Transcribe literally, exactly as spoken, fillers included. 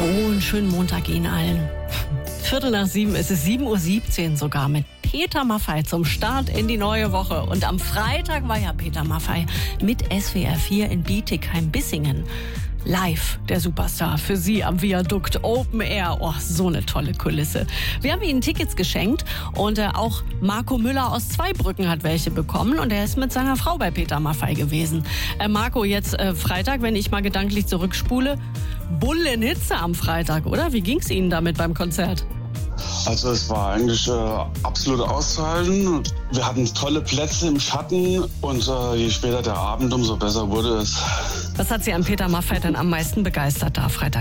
Frohen, schönen Montag Ihnen allen. Viertel nach sieben, es ist sieben Uhr siebzehn sogar mit Peter Maffay zum Start in die neue Woche. Und am Freitag war ja Peter Maffay mit S W R vier in Bietigheim-Bissingen. Live, der Superstar, für Sie am Viadukt Open Air. Oh, so eine tolle Kulisse. Wir haben Ihnen Tickets geschenkt und äh, auch Marco Müller aus Zweibrücken hat welche bekommen und er ist mit seiner Frau bei Peter Maffay gewesen. Äh, Marco, jetzt äh, Freitag, wenn ich mal gedanklich zurückspule, Bullenhitze am Freitag, oder? Wie ging's Ihnen damit beim Konzert? Also es war eigentlich äh, absolut auszuhalten. Wir hatten tolle Plätze im Schatten und äh, je später der Abend, umso besser wurde es. Was hat Sie an Peter Maffay denn am meisten begeistert da Freitag?